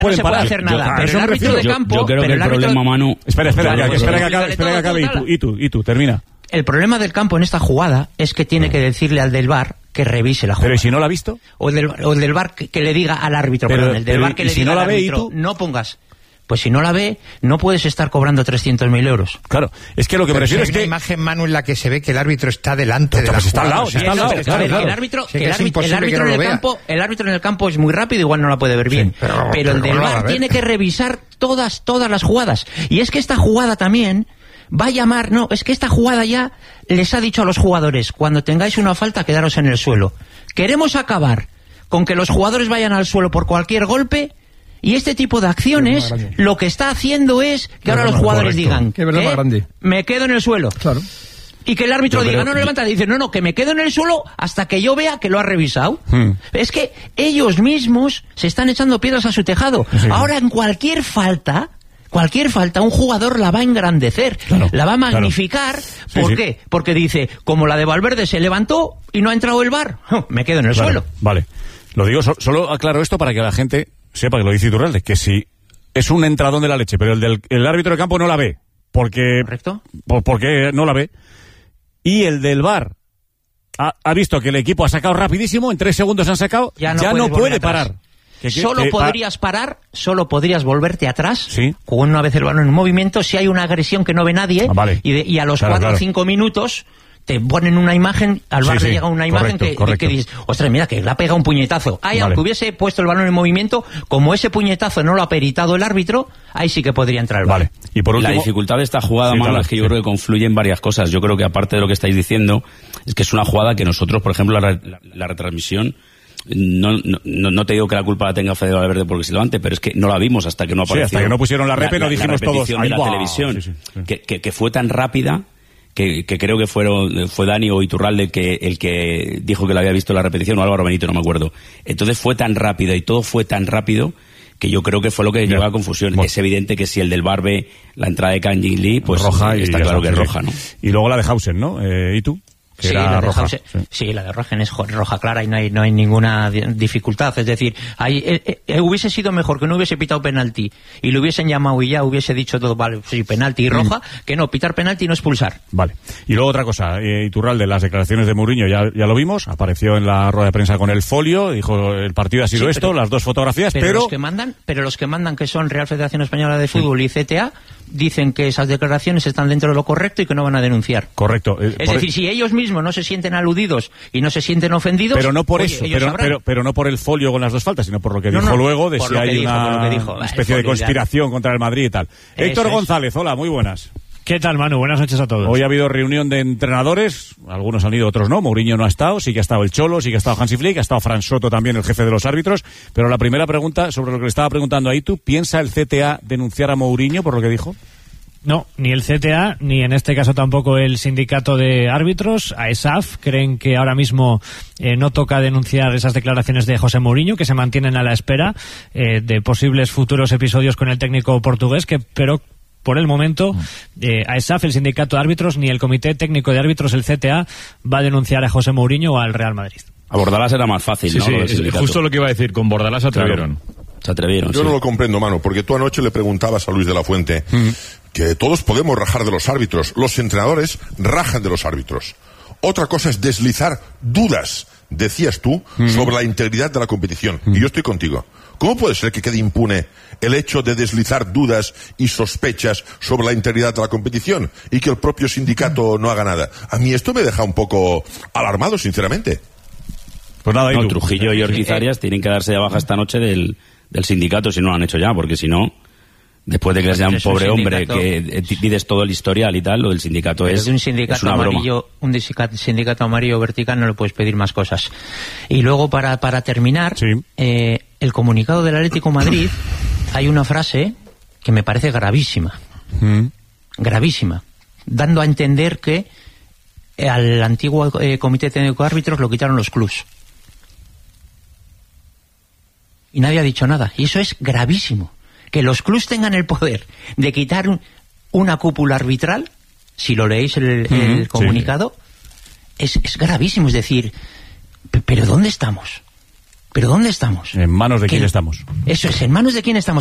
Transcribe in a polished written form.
no se puede hacer nada. Pero el árbitro de campo... Yo creo que el problema, Manu... Espera que acabe. Y tú, termina. El problema del campo en esta jugada es que tiene que decirle al del VAR que revise la jugada. ¿Pero y si no la ha visto? O el del VAR que le diga al árbitro, el del VAR que le diga al árbitro, no pongas... Pues si no la ve, no puedes estar cobrando 300.000 euros. Claro, es que lo que me refiero es que... hay una imagen, Manu, en la que se ve que el árbitro está delante de la está al lado, El árbitro en el campo es muy rápido, igual no la puede ver bien. Sí, pero el del VAR tiene que revisar todas las jugadas. Y es que esta jugada también va a llamar... No, es que esta jugada ya les ha dicho a los jugadores, cuando tengáis una falta, quedaros en el suelo. Queremos acabar con que los jugadores vayan al suelo por cualquier golpe... Y este tipo de acciones lo que está haciendo es que ahora los jugadores digan que me quedo en el suelo. Claro. Y que el árbitro diga, no levanta, dice, no, que me quedo en el suelo hasta que yo vea que lo ha revisado. Es que ellos mismos se están echando piedras a su tejado. Sí. Ahora en cualquier falta, un jugador la va a engrandecer, la va a magnificar. Claro. ¿Por qué? Porque dice, como la de Valverde se levantó y no ha entrado el VAR, me quedo en el suelo. Vale. Lo digo, solo aclaro esto para que la gente sepa que lo dice Iturralde, que si es un entradón de la leche, pero el árbitro de campo no la ve, porque... ¿Correcto? Porque no la ve, y el del VAR ha visto que el equipo ha sacado rapidísimo, en 3 segundos han sacado, ya no puede parar. Solo podrías volverte atrás, con una vez el balón en movimiento, si hay una agresión que no ve nadie, y a los 4 o 5 minutos... te ponen una imagen, al VAR le llega una imagen que dices, ostras, mira, que le ha pegado un puñetazo. Aunque hubiese puesto el balón en movimiento, como ese puñetazo no lo ha peritado el árbitro, ahí sí que podría entrar el VAR. Y por último, la dificultad de esta jugada, Manu, es que yo creo que confluyen varias cosas. Yo creo que aparte de lo que estáis diciendo, es que es una jugada que nosotros, por ejemplo, la retransmisión, no te digo que la culpa la tenga Fede Valverde porque se levante, pero es que no la vimos hasta que no apareció. Hasta que no pusieron la repe, no dijimos todos, de la televisión, que fue tan rápida, que creo que fue Dani o Iturralde el que dijo que lo había visto en la repetición, o Álvaro Benito, no me acuerdo. Entonces fue tan rápida y todo fue tan rápido que yo creo que fue lo que llevó a confusión. Es evidente que si el del VAR ve la entrada de Kang Jin Lee, pues roja, está claro que es roja, ¿no? Y luego la de Hausen, ¿no? ¿Y tú? Sí, la de roja. Sí, la de Rogen es roja clara y no hay ninguna dificultad. Es decir, hubiese sido mejor que no hubiese pitado penalti y lo hubiesen llamado y ya hubiese dicho todo, vale, sí, penalti y roja, que no, pitar penalti y no expulsar. Vale. Y luego otra cosa, Iturralde, las declaraciones de Mourinho ya lo vimos, apareció en la rueda de prensa con el folio, dijo el partido ha sido esto, las 2 fotografías, pero... los que mandan que son Real Federación Española de Fútbol y CTA, dicen que esas declaraciones están dentro de lo correcto y que no van a denunciar. Correcto. Es decir, si ellos mismos no se sienten aludidos y no se sienten ofendidos... Pero no por eso, pero no por el folio con las 2 faltas, sino por lo que dijo luego, de si hay una especie de conspiración contra el Madrid y tal. Héctor González, hola, muy buenas. ¿Qué tal, Manu? Buenas noches a todos. Hoy ha habido reunión de entrenadores, algunos han ido, otros no. Mourinho no ha estado, sí que ha estado el Cholo, sí que ha estado Hansi Flick, ha estado Fran Soto también, el jefe de los árbitros. Pero la primera pregunta, sobre lo que le estaba preguntando a Itu, ¿piensa el CTA denunciar a Mourinho por lo que dijo? No, ni el CTA, ni en este caso tampoco el sindicato de árbitros, AESAF, creen que ahora mismo no toca denunciar esas declaraciones de José Mourinho, que se mantienen a la espera de posibles futuros episodios con el técnico portugués, pero por el momento, AESAF, el sindicato de árbitros, ni el comité técnico de árbitros, el CTA, va a denunciar a José Mourinho o al Real Madrid. A Bordalás era más fácil, ¿no? Sí, justo lo que iba a decir, con Bordalás se atrevieron. Claro. Se atrevieron. Yo no lo comprendo, Manu, porque tú anoche le preguntabas a Luis de la Fuente que todos podemos rajar de los árbitros, los entrenadores rajan de los árbitros. Otra cosa es deslizar dudas, decías tú, sobre la integridad de la competición. Y yo estoy contigo. ¿Cómo puede ser que quede impune el hecho de deslizar dudas y sospechas sobre la integridad de la competición y que el propio sindicato no haga nada? A mí esto me deja un poco alarmado, sinceramente. Pues nada, no, Trujillo y Ortiz Arias tienen que darse de baja esta noche del sindicato, si no lo han hecho ya, porque si no, después de que sea un pobre hombre que pides todo el historial y tal, lo del sindicato es un sindicato una amarillo, broma. Un sindicato amarillo vertical no le puedes pedir más cosas. Y luego para terminar, el comunicado del Atlético de Madrid, hay una frase que me parece gravísima, gravísima, dando a entender que al antiguo comité técnico de árbitros lo quitaron los clubs. Y nadie ha dicho nada. Y eso es gravísimo. Que los clubs tengan el poder de quitar una cúpula arbitral, si lo leéis el comunicado, es gravísimo. Es decir, ¿pero dónde estamos? ¿Pero dónde estamos? ¿En manos de quién estamos? Eso es, ¿en manos de quién estamos?